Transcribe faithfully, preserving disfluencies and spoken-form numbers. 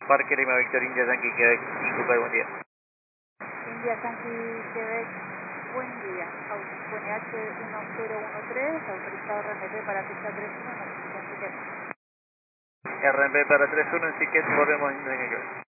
Parque Lima Victor India Yankee Quebec cinco K, buen día. India Yankee Quebec, buen día. Auto N H uno cero uno tres, autorizado R M P para pista tres uno, notificación Siquet. R M P para tres uno en Siquet, volvemos en Quebec.